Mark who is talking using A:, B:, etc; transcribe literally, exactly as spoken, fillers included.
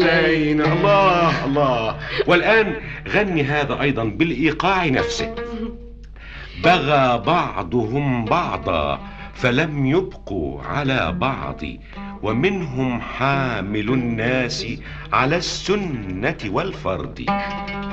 A: الحسين. الله الله. والآن غني هذا أيضا بالإيقاع نفسه. بغى بعضهم بعضا فلم يبقوا على بعض، ومنهم حامل الناس على السنة والفرض.